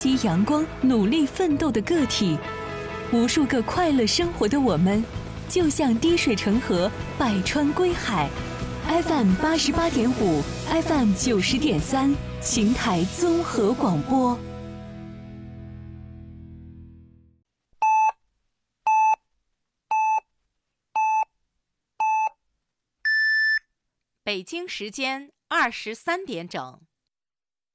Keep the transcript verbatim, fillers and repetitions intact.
积阳光、努力奋斗的个体，无数个快乐生活的我们，就像滴水成河，百川归海。F M 八十八点五 ，F M 九十点三，邢台综合广播。 北京时间二十三点整。